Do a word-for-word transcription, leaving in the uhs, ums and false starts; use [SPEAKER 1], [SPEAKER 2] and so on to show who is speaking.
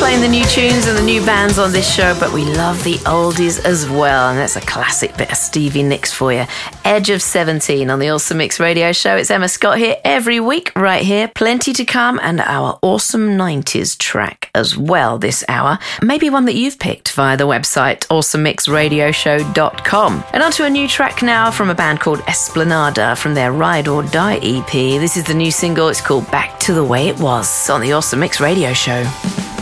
[SPEAKER 1] playing the new tunes and the new bands on this show, but we love the oldies as well, and that's a classic bit of Stevie Nicks for you. Edge of seventeen on the Awesome Mix Radio Show. It's Emma Scott here every week, right here. Plenty to come, and our awesome nineties track as well this hour. Maybe one that you've picked via the website awesome mix radio show dot com. And onto a new track now from a band called Esplanada from their Ride or Die E P. This is the new single. It's called Back to the Way It Was on the Awesome Mix Radio Show.